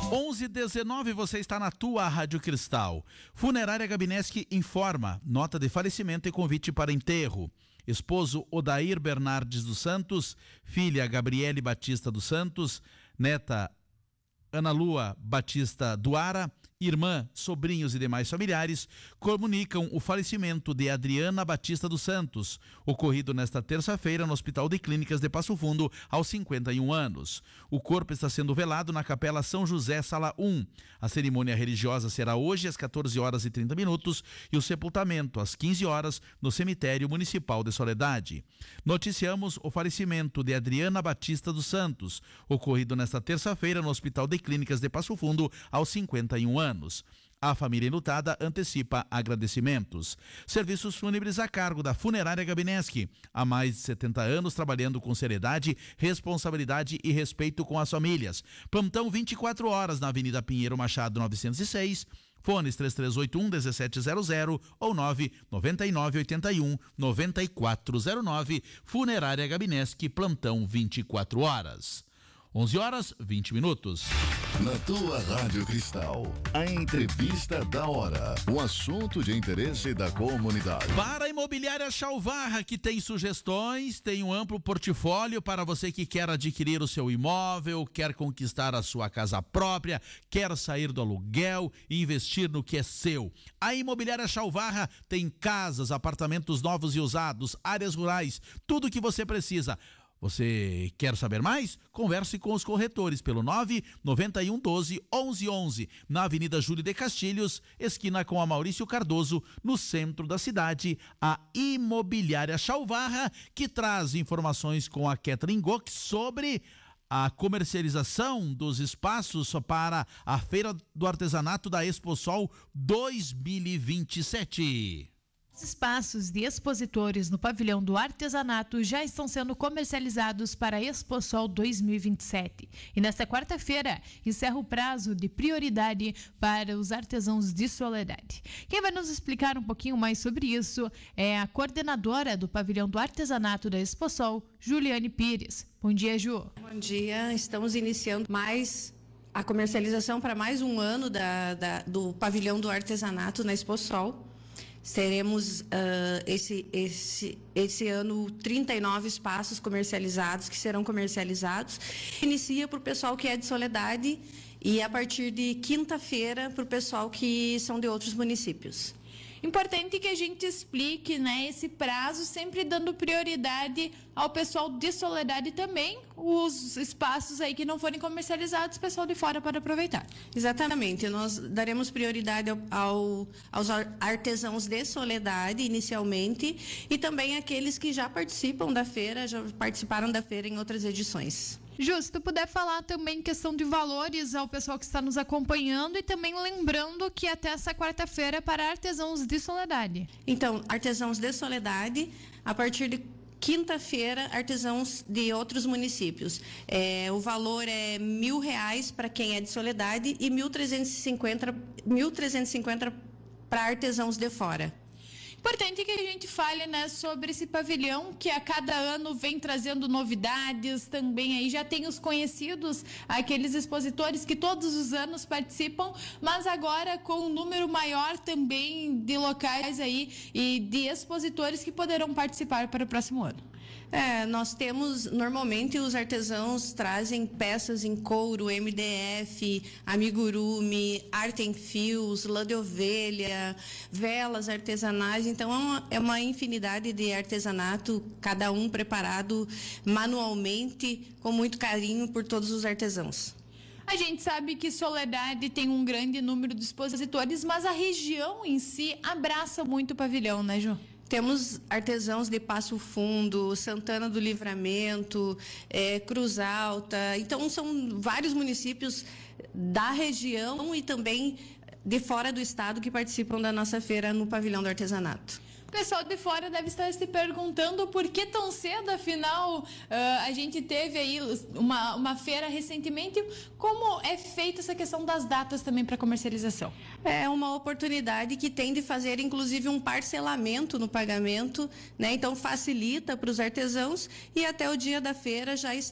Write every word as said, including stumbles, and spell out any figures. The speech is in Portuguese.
onze e dezenove, você está na tua Rádio Cristal. Funerária Gabineschi informa, nota de falecimento e convite para enterro. Esposo Odair Bernardes dos Santos, filha Gabriele Batista dos Santos, neta Ana Lua Batista Duara, irmã, sobrinhos e demais familiares comunicam o falecimento de Adriana Batista dos Santos, ocorrido nesta terça-feira no Hospital de Clínicas de Passo Fundo, aos cinquenta e um anos. O corpo está sendo velado na Capela São José, Sala um. A cerimônia religiosa será hoje às quatorze horas e trinta minutos e o sepultamento às quinze horas no Cemitério Municipal de Soledade. Noticiamos o falecimento de Adriana Batista dos Santos, ocorrido nesta terça-feira no Hospital de Clínicas de Passo Fundo, aos cinquenta e um anos. A família enlutada antecipa agradecimentos. Serviços fúnebres a cargo da Funerária Gabineschi. Há mais de setenta anos trabalhando com seriedade, responsabilidade e respeito com as famílias. Plantão vinte e quatro horas na Avenida Pinheiro Machado novecentos e seis. Fones três três oito um, um sete zero zero ou nove nove nove oito um, nove quatro zero nove. Funerária Gabineschi, plantão vinte e quatro horas. onze horas, vinte minutos. Na tua Rádio Cristal, a entrevista da hora, o assunto de interesse da comunidade. Para a Imobiliária Chalvarra, que tem sugestões, tem um amplo portfólio para você que quer adquirir o seu imóvel, quer conquistar a sua casa própria, quer sair do aluguel e investir no que é seu. A Imobiliária Chalvarra tem casas, apartamentos novos e usados, áreas rurais, tudo o que você precisa. Você quer saber mais? Converse com os corretores pelo nove nove um doze onze onze, na Avenida Júlio de Castilhos, esquina com a Maurício Cardoso, no centro da cidade. A Imobiliária Chalvarra, que traz informações com a Kathleen Gock sobre a comercialização dos espaços para a Feira do Artesanato da Exposol dois mil e vinte e sete. Os espaços de expositores no pavilhão do artesanato já estão sendo comercializados para a Exposol dois mil e vinte e sete. E nesta quarta-feira encerra o prazo de prioridade para os artesãos de Soledade. Quem vai nos explicar um pouquinho mais sobre isso é a coordenadora do pavilhão do artesanato da Exposol, Juliane Pires. Bom dia, Ju. Bom dia, estamos iniciando mais a comercialização para mais um ano da, da, do pavilhão do artesanato na Exposol. Teremos uh, esse, esse, esse ano trinta e nove espaços comercializados, que serão comercializados. Inicia para o pessoal que é de Soledade e a partir de quinta-feira para o pessoal que são de outros municípios. Importante que a gente explique, né, esse prazo, sempre dando prioridade ao pessoal de Soledade também, os espaços aí que não forem comercializados, o pessoal de fora pode aproveitar. Exatamente, nós daremos prioridade ao, ao, aos artesãos de Soledade inicialmente e também aqueles que já participam da feira, já participaram da feira em outras edições. Ju, se tu puder falar também questão de valores ao pessoal que está nos acompanhando e também lembrando que até essa quarta-feira é para artesãos de Soledade. Então, artesãos de Soledade, a partir de quinta-feira, artesãos de outros municípios. É, o valor é mil reais para quem é de Soledade e mil trezentos e cinquenta, mil trezentos e cinquenta para artesãos de fora. Importante que a gente fale, né, sobre esse pavilhão que a cada ano vem trazendo novidades também. Aí já tem os conhecidos, aqueles expositores que todos os anos participam, mas agora com um número maior também de locais aí e de expositores que poderão participar para o próximo ano. É, nós temos, normalmente os artesãos trazem peças em couro, M D F, amigurumi, arte em fios, lã de ovelha, velas artesanais, então é uma, é uma infinidade de artesanato, cada um preparado manualmente, com muito carinho por todos os artesãos. A gente sabe que Soledade tem um grande número de expositores, mas a região em si abraça muito o pavilhão, né, Ju? Temos artesãos de Passo Fundo, Santana do Livramento, é, Cruz Alta. Então, são vários municípios da região e também de fora do estado que participam da nossa feira no pavilhão do artesanato. O pessoal de fora deve estar se perguntando por que tão cedo, afinal, uh, a gente teve aí uma, uma feira recentemente. Como é feita essa questão das datas também para comercialização? É uma oportunidade que tem de fazer, inclusive, um parcelamento no pagamento, né? Então, facilita para os artesãos e até o dia da feira já está